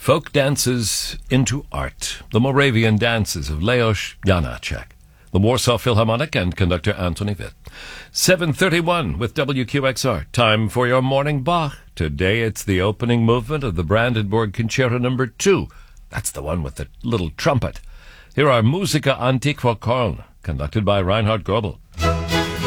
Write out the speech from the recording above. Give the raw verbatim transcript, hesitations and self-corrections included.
Folk Dances into Art, the Moravian Dances of Leos Janáček, the Warsaw Philharmonic and conductor Anthony Witt. seven thirty-one with W Q X R. Time for your morning Bach. Today it's the opening movement of the Brandenburg Concerto number two. That's the one with the little trumpet. Here are Musica Antiqua Köln, conducted by Reinhard Goebel.